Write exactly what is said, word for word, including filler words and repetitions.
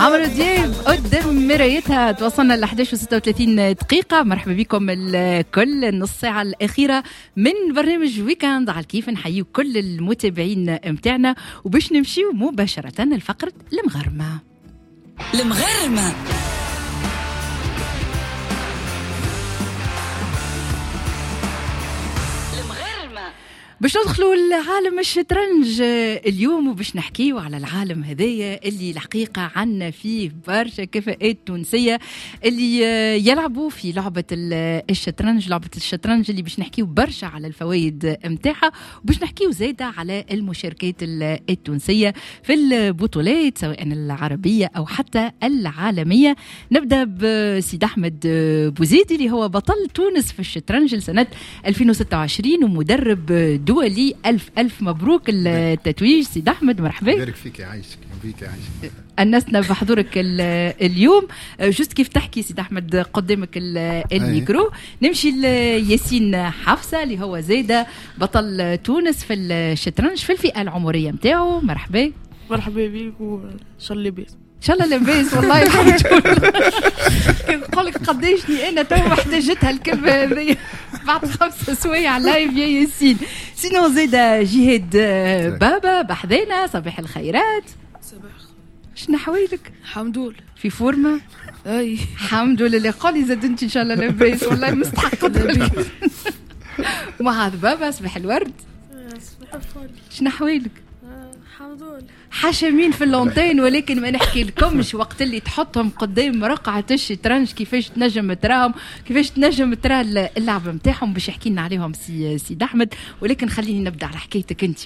عمرو دياب قدام مرايتها. توصلنا ل إحدى عشر وستة وثلاثين دقيقة. مرحبا بكم الكل. النص ساعة الأخيرة من برنامج ويكاند على الكيف. نحيي كل المتابعين متاعنا وباش نمشيو مباشرة لفقرة المغرمة. المغرمة باش ندخلوا لعالم الشطرنج اليوم وباش نحكيوا على العالم هذايا اللي الحقيقة عنا فيه برشا كفاءات تونسية اللي يلعبوا في لعبة الشطرنج. لعبة الشطرنج اللي باش نحكيوا برشا على الفوائد متاعها وباش نحكيوا زايدة على المشاركات التونسية في البطولات سواء العربية أو حتى العالمية. نبدأ بسيد أحمد بوزيدي اللي هو بطل تونس في الشطرنج لسنة ألفين وستة وعشرين ومدرب دولي. ألف ألف مبروك التتويج سيد أحمد. مرحبا. بارك فيك يعيشك فيك يعيشك. أنسنا بحضورك اليوم. جست كيف تحكي سيد أحمد قدامك الميكرو. نمشي لياسين حفصة اللي هو زايدة بطل تونس في الشطرنج في الفئة العمرية متاعه. مرحبا. مرحبا بيك وإن شاء الله لاباس. ان شاء الله لاباس والله. الحمد لله. نقول لك قديشني انا تو احتاجتها الكلمه هذه بعد خمسة سوايع لايف يا ياسين. سينو زيدا جهاد بابا بحذينا. صباح الخيرات. صباح شنو حوالك؟ الحمد لله في فورمه. اي الحمد لله. قولي زاد انت ان شاء الله لاباس والله مستحق. ومعاذ بابا صباح الورد. صباح الفل. شنو حوالك؟ الحمد لله. حاشمين في اللونتين ولكن ما نحكي لكمش وقت اللي تحطهم قدام رقعة الشطرنج كيفاش تنجم تراهم كيفاش تنجم ترى اللعبة متاعهم باش يحكي لنا عليهم سي سيد أحمد. ولكن خليني نبدأ على حكايتك انت.